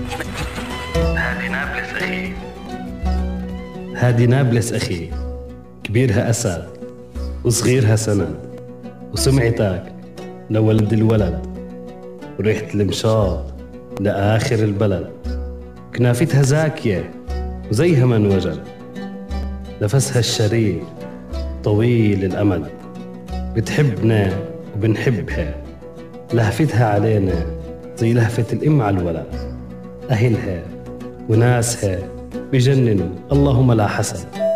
هادي نابلس أخي، هادي نابلس أخي، كبيرها أسد وصغيرها سند، وسمعتك لولد الولد، وريحة المشاط لآخر البلد، كنافتها زاكية وزيها من وجد، نفسها الشريف طويل الأمد، بتحبنا وبنحبها، لهفتها علينا زي لهفة الأم على الولد، أهلها وناسها بجننوا اللهم لا حسد.